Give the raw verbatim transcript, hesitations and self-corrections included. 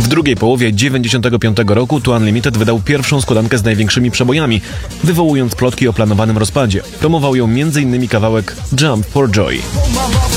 W drugiej połowie dziewięćdziesiątego piątego roku To Unlimited wydał pierwszą składankę z największymi przebojami, wywołując plotki o planowanym rozpadzie. Promował ją m.in. kawałek Jump for Joy.